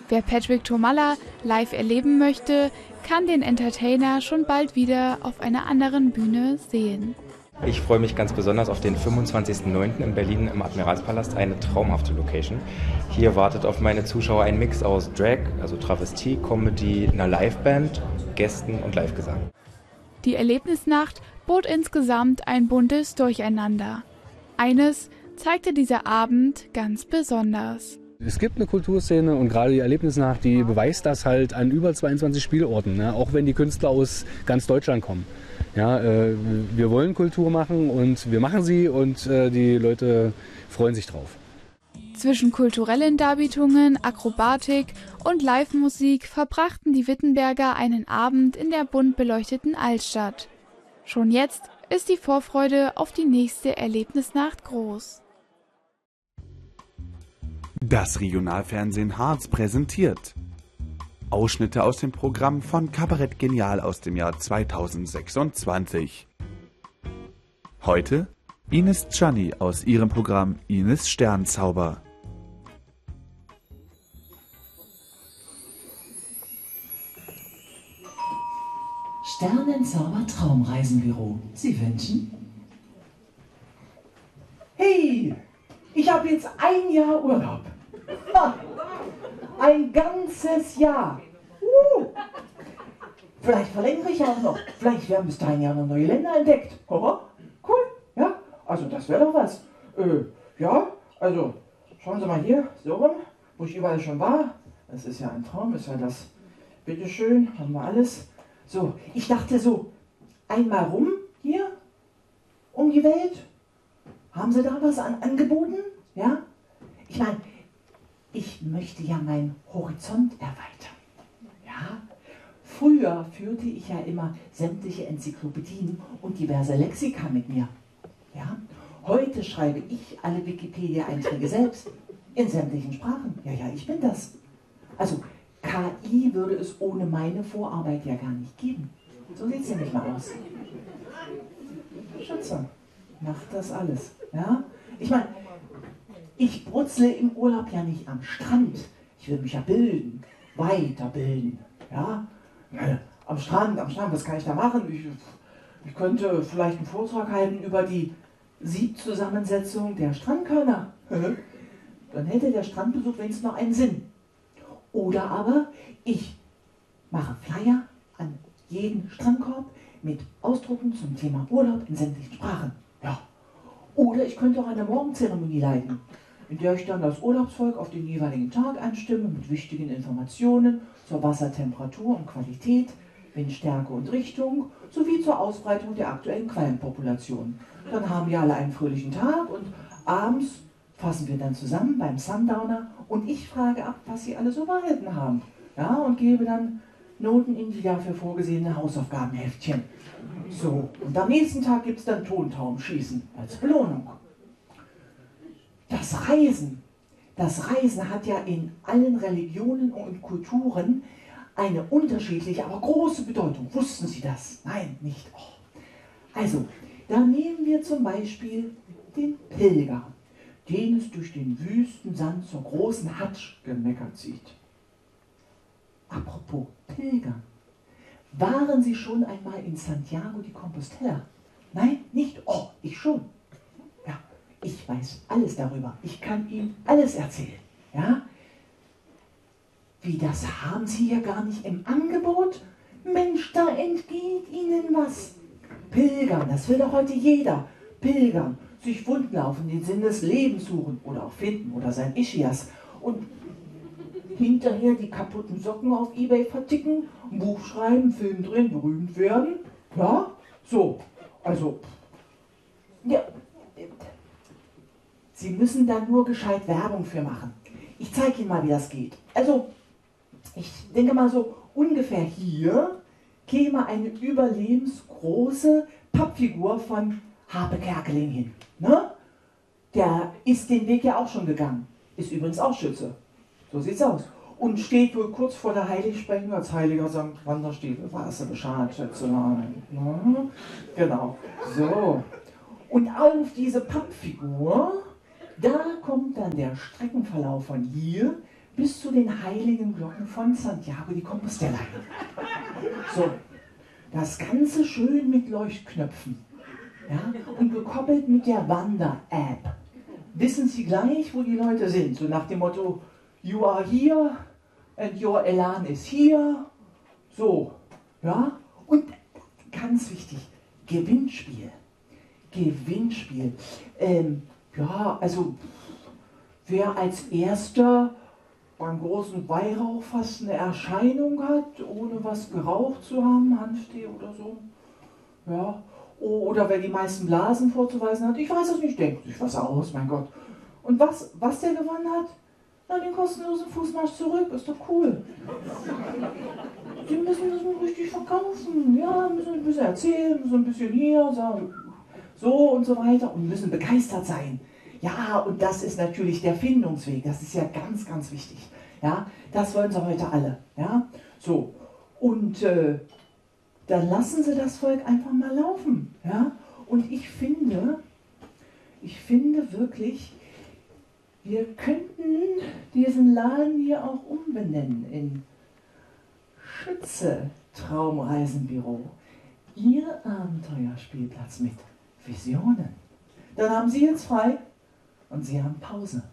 Wer Patrick Tomalla live erleben möchte, kann den Entertainer schon bald wieder auf einer anderen Bühne sehen. Ich freue mich ganz besonders auf den 25.09. in Berlin im Admiralspalast, eine traumhafte Location. Hier wartet auf meine Zuschauer ein Mix aus Drag, also Travestie, Comedy, einer Liveband, Gästen und Livegesang. Die Erlebnisnacht bot insgesamt ein buntes Durcheinander. Eines zeigte dieser Abend ganz besonders. Es gibt eine Kulturszene und gerade die Erlebnisnacht, die beweist das halt an über 22 Spielorten, ne? Auch wenn die Künstler aus ganz Deutschland kommen. Ja, wir wollen Kultur machen und wir machen sie und die Leute freuen sich drauf. Zwischen kulturellen Darbietungen, Akrobatik und Live-Musik verbrachten die Wittenberger einen Abend in der bunt beleuchteten Altstadt. Schon jetzt ist die Vorfreude auf die nächste Erlebnisnacht groß. Das Regionalfernsehen Harz präsentiert Ausschnitte aus dem Programm von Kabarett Genial aus dem Jahr 2026. Heute Ines Gianni aus ihrem Programm Ines Sternzauber. Sternenzauber Traumreisenbüro. Sie wünschen? Hey, ich habe jetzt ein Jahr Urlaub. Ha, ein ganzes Jahr. Vielleicht verlängere ich auch noch. Vielleicht werden bis dahin ja noch neue Länder entdeckt. Cool, ja, also das wäre doch was. Ja, also schauen Sie mal hier, so rum, wo ich überall schon war. Das ist ja ein Traum, ist ja das. Bitteschön, haben wir alles. So, ich dachte so, einmal rum hier, um die Welt. Haben Sie da was an Angeboten? Ja? Ich meine, ich möchte ja meinen Horizont erweitern. Ja? Früher führte ich ja immer sämtliche Enzyklopädien und diverse Lexika mit mir. Ja? Heute schreibe ich alle Wikipedia-Einträge selbst, in sämtlichen Sprachen. Ja, ja, ich bin das. Also, KI würde es ohne meine Vorarbeit ja gar nicht geben. So sieht es nämlich mal aus. Schütze, macht das alles. Ja? Ich meine, ich brutzle im Urlaub ja nicht am Strand. Ich will mich ja bilden, weiterbilden. Ja? Am Strand, was kann ich da machen? Ich könnte vielleicht einen Vortrag halten über die Siebzusammensetzung der Strandkörner. Dann hätte der Strandbesuch wenigstens noch einen Sinn. Oder aber ich mache Flyer an jeden Strandkorb mit Ausdrucken zum Thema Urlaub in sämtlichen Sprachen. Ja. Oder ich könnte auch eine Morgenzeremonie leiten, in der ich dann das Urlaubsvolk auf den jeweiligen Tag einstimme mit wichtigen Informationen zur Wassertemperatur und Qualität, Windstärke und Richtung sowie zur Ausbreitung der aktuellen Quallenpopulation. Dann haben wir alle einen fröhlichen Tag und abends fassen wir dann zusammen beim Sundowner und ich frage ab, was sie alle so behalten haben. Ja, und gebe dann Noten in die dafür vorgesehene Hausaufgabenheftchen. So, und am nächsten Tag gibt es dann Tontaubenschießen als Belohnung. Das Reisen hat ja in allen Religionen und Kulturen eine unterschiedliche, aber große Bedeutung. Wussten Sie das? Nein, nicht. Oh. Also, da nehmen wir zum Beispiel den Pilger, den es durch den Wüstensand zur großen Hadsch gemeckert zieht. Apropos Pilgern. Waren Sie schon einmal in Santiago de Compostela? Nein, nicht? Oh, ich schon. Ja, ich weiß alles darüber. Ich kann Ihnen alles erzählen. Ja? Wie, das haben Sie ja gar nicht im Angebot? Mensch, da entgeht Ihnen was. Pilgern, das will doch heute jeder. Pilgern, sich Wunden laufen, den Sinn des Lebens suchen oder auch finden oder sein Ischias und hinterher die kaputten Socken auf eBay verticken, ein Buch schreiben, Film drehen, berühmt werden. Ja, so, also, ja, Sie müssen da nur gescheit Werbung für machen. Ich zeige Ihnen mal, wie das geht. Also, ich denke mal so, ungefähr hier käme eine überlebensgroße Pappfigur von Harpe Kerkeling hin. Ne? Der ist den Weg ja auch schon gegangen. Ist übrigens auch Schütze. So sieht's aus. Und steht wohl kurz vor der Heiligsprechung als heiliger Sankt Wanderstiefel. Weißt du Bescheid, Schätzelein? Ne? Genau. So. Und auf diese Pappfigur, da kommt dann der Streckenverlauf von hier bis zu den heiligen Glocken von Santiago de Compostela. So, das Ganze schön mit Leuchtknöpfen, ja, und gekoppelt mit der Wander-App. Wissen Sie gleich, wo die Leute sind, so nach dem Motto, you are here and your Elan is here. So, ja, und ganz wichtig, Gewinnspiel. Gewinnspiel. Ja, also wer als erster beim großen Weihrauchfasten eine Erscheinung hat, ohne was geraucht zu haben, Hanftee oder so, ja, oder wer die meisten Blasen vorzuweisen hat, ich weiß es nicht, denkt sich was aus, mein Gott. Und was der gewonnen hat? Na, den kostenlosen Fußmarsch zurück, ist doch cool. Sie müssen das nur richtig verkaufen, ja, müssen ein bisschen erzählen, müssen ein bisschen hier, so und so weiter und müssen begeistert sein. Ja, und das ist natürlich der Findungsweg, das ist ja ganz, ganz wichtig. Ja, das wollen sie heute alle. Ja, so. Und dann lassen sie das Volk einfach mal laufen. Ja, und ich finde wirklich, wir könnten diesen Laden hier auch umbenennen in Schütze Traumreisenbüro. Ihr Abenteuerspielplatz mit Visionen. Dann haben Sie jetzt frei und Sie haben Pause.